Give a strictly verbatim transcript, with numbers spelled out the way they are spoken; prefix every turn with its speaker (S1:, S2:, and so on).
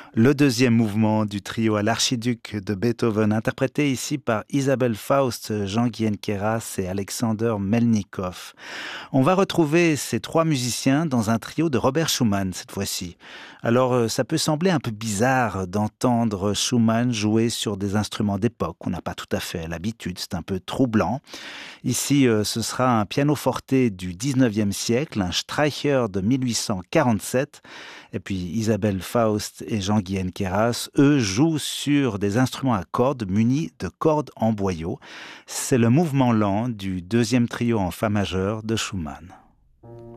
S1: Le deuxième mouvement du trio à l'archiduc de Beethoven, interprété ici par Isabelle Faust, Jean-Guyen Queyras et Alexander Melnikov. On va retrouver ces trois musiciens dans un trio de Robert Schumann cette fois-ci. Alors euh, ça peut sembler un peu bizarre d'entendre Schumann jouer sur des instruments d'époque. On n'a pas tout à fait l'habitude, c'est un peu troublant. Ici, euh, ce sera un pianoforte du dix-neuvième siècle, un Streicher de mille huit cent quarante-sept. Et puis Isabelle Faust et Jean-Guyen Queyras, eux, jouent sur des instruments à cordes munis de cordes en boyau. C'est le mouvement lent du deuxième trio en fa majeur de Schumann.